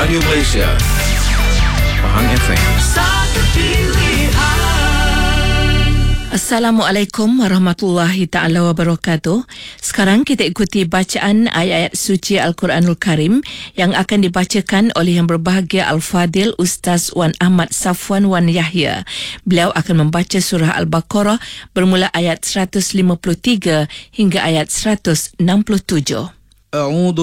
Radio Malaysia, Pahang FM. Satu pilihan. Assalamualaikum warahmatullahi ta'ala wabarakatuh. Sekarang kita ikuti bacaan ayat-ayat suci Al-Quranul Karim yang akan dibacakan oleh yang berbahagia Al-Fadil Ustaz Wan Ahmad Safwan Wan Yahya. Beliau akan membaca surah Al-Baqarah bermula ayat 153 hingga ayat 167.